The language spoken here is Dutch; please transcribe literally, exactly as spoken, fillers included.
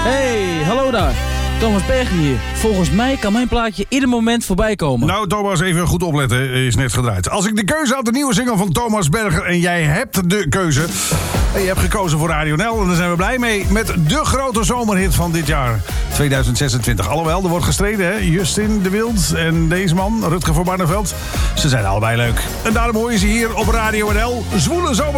Hey, hallo daar. Thomas Bergen hier. Volgens mij kan mijn plaatje ieder moment voorbij komen. Nou, Thomas, even goed opletten. Is net gedraaid. Als ik de keuze had, de nieuwe single van Thomas Berger... en jij hebt de keuze... en je hebt gekozen voor Radio N L... en daar zijn we blij mee met de grote zomerhit van dit jaar. tweeduizend zesentwintig. Alhoewel, er wordt gestreden, hè? Justin de Wild en deze man, Rutger van Barneveld. Ze zijn allebei leuk. En daarom hoor je ze hier op Radio N L. Zwoele zomer.